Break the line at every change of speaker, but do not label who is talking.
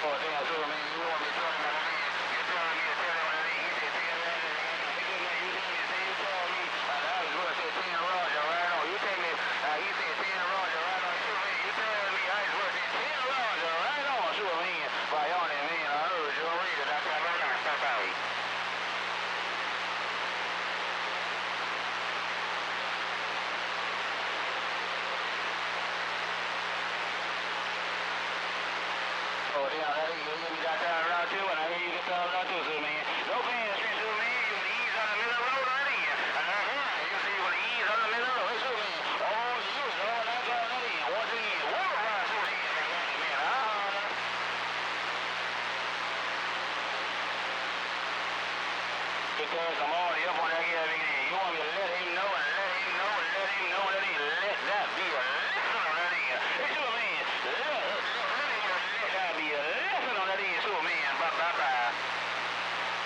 Oh, damn, so I mean, you want me telling my man, you're telling me to tell him that he said 10 rounds, he just like you tell me, say you told me, I was going to say 10 rounds, right on. You tell me, he said 10 rounds, right on. Sure, man, you telling me I was going to say 10 rounds, right on. Sure, man, by on it, man, I heard you already, that's how I'm not stop out. Oh, damn, that you hear me that time around too, and I hear you get time around too, so man. No pain, straight to me, you can ease on the middle of the road right in. You see, you can ease on the middle of the road, so man. Oh, you was all that going right in. Once again, walk around so man, because I'm on